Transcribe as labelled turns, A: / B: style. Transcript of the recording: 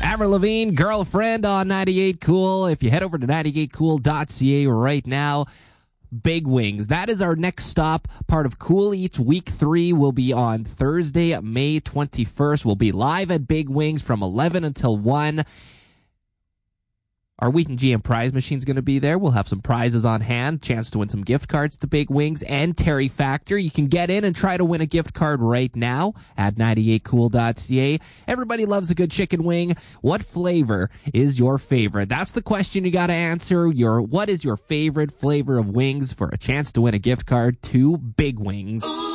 A: Avril Lavigne, Girlfriend on 98 Cool. If you head over to 98cool.ca right now, Big Wings. That is our next stop. Part of Cool Eats Week 3 will be on Thursday, May 21st. We'll be live at Big Wings from 11 until 1. Our Wheaton GM prize machine's going to be there. We'll have some prizes on hand, chance to win some gift cards to Big Wings and Terry Factor. You can get in and try to win a gift card right now at 98cool.ca. Everybody loves a good chicken wing. What flavor is your favorite? That's the question you got to answer. What is your favorite flavor of wings for a chance to win a gift card to Big Wings?